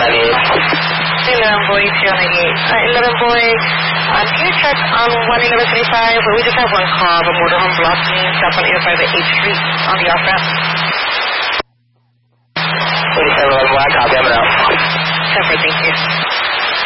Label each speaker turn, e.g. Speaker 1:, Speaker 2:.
Speaker 1: 11 boy, 098. 11 boy, can you check on 11135 where we just have one car of a motorhome blocking south on 805 at 8th Street on the off-ramp?
Speaker 2: 8711, copy, I'm out.
Speaker 1: 10-4, thank you.